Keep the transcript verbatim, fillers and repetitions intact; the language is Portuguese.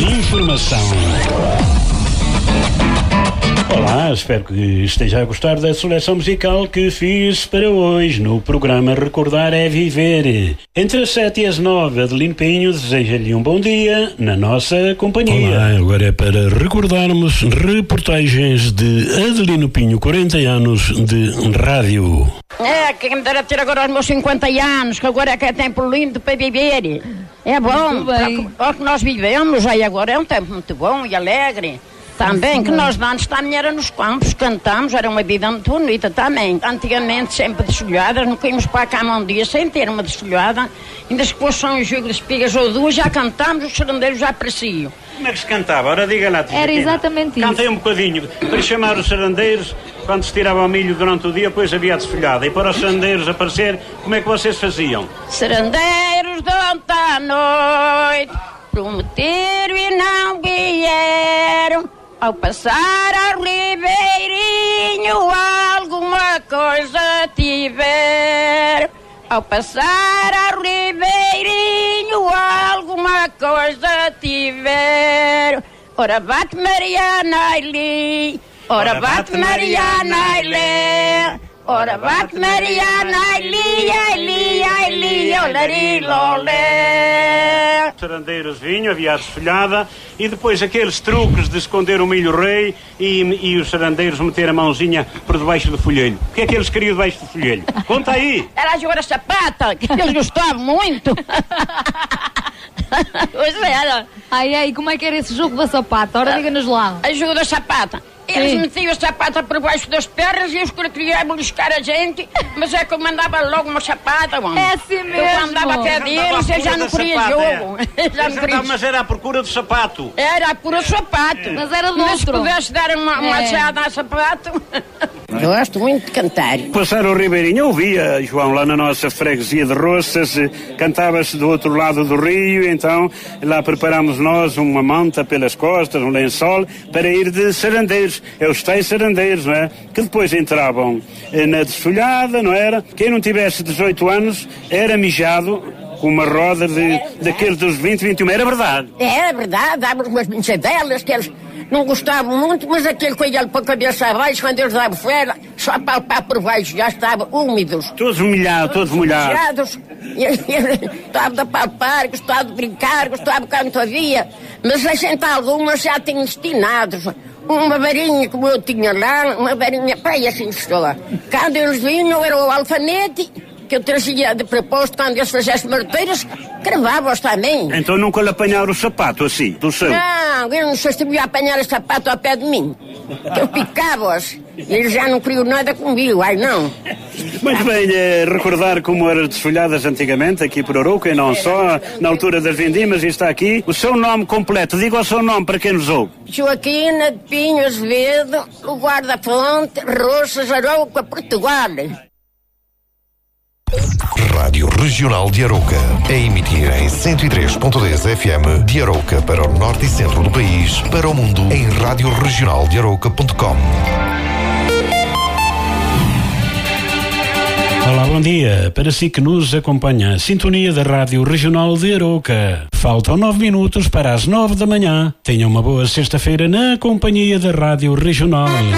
informação. Olá, espero que esteja a gostar da seleção musical que fiz para hoje no programa Recordar é Viver. Entre as sete e as nove, Adelino Pinho deseja-lhe um bom dia na nossa companhia. Olá, agora é para recordarmos reportagens de Adelino Pinho, quarenta anos de rádio. É, quem me dera ter agora os meus cinquenta anos, que agora é que é tempo lindo para viver. É bom, para o que nós vivemos aí agora é um tempo muito bom e alegre. Também, que nós antes também era nos campos, cantamos, era uma vida muito bonita também. Antigamente, sempre desfolhadas, nunca íamos para cá um dia sem ter uma desfolhada. Ainda se fosse um jogo de espigas ou duas, já cantamos, os serandeiros já apareciam. Como é que se cantava? Ora, diga lá. Era exatamente isso. Cantei um bocadinho, para chamar os serandeiros, quando se tirava o milho durante o dia, depois havia a desfolhada. E para os serandeiros aparecer, como é que vocês faziam? Serandeiros de ontem à noite, prometeram e não vieram. Ao passar ao ribeirinho alguma coisa tiver. Ao passar ao ribeirinho alguma coisa tiver. Ora bate Mariana Ailê, ora bate Mariana Ailê. Ora bate Mariana Ailê, Ailê, Ailê, olari, lolé. Os serandeiros vinham, havia a desfolhada e depois aqueles truques de esconder o milho rei e, e os serandeiros meter a mãozinha por debaixo do folhelho. O que é que eles queriam debaixo do folhelho? Conta aí! Era jogar a sapata, que eles gostavam muito. Pois era. Ai, ai, como é que era esse jogo da sapata? Ora, diga-nos lá. A jogo da sapata. Eles Sim. metiam a sapata por baixo das pernas e os que queriam beliscar a gente, mas é que eu mandava logo uma sapata, mano. É assim mesmo. Eu andava até deles e já não queria jogo. É. Já não queria... Mas era à procura do sapato. Era à procura do sapato. É. Mas era do mas outro. Se pudesse dar uma, uma é. achada a sapato... Eu gosto muito de cantar. Passar o ribeirinho, eu ouvia, João, lá na nossa freguesia de Roças, cantava-se do outro lado do rio, então lá preparámos nós uma manta pelas costas, um lençol, para ir de serandeiros, é os tais serandeiros, não é? Que depois entravam na desfolhada, não era? Quem não tivesse dezoito anos era mijado com uma roda de, daqueles dos vinte, vinte e um, era verdade? É verdade, dávamos umas brincadelas que eles não gostavam muito, mas aquele coelho para a cabeça abaixo, quando eles davam fora, só para, para por baixo, já estavam úmidos. Todos humilhados, todos molhados. Gostava de apalpar, gostava de brincar, gostava de canto havia, mas a gente algumas já tinham destinados. Uma varinha como eu tinha lá, uma varinha para aí assim só. Quando eles vinham era o alfanete, que eu trazia de propósito quando eles fizessem marteiras, cravava-os também. Então nunca lhe apanharam o sapato assim, do seu? Não, eu não sei se devia apanhar o sapato ao pé de mim. Que eu picava-os. E eles já não queriam nada comigo, ai não. Muito bem, eh, recordar como eram desfolhadas antigamente aqui por Arouca e não só, na altura das vindimas, e está aqui o seu nome completo. Diga o seu nome para quem nos ouve. Joaquina de Pinho Azevedo, o guarda-fonte, Roças, Arouca, Portugal. Rádio Regional de Arouca, a emitir em cento e três ponto dez F M de Arouca para o norte e centro do país, para o mundo em rádio regional de arouca ponto com. Olá, bom dia. Para si que nos acompanha, a sintonia da Rádio Regional de Arouca. Faltam nove minutos para as nove da manhã. Tenha uma boa sexta-feira na companhia da Rádio Regional.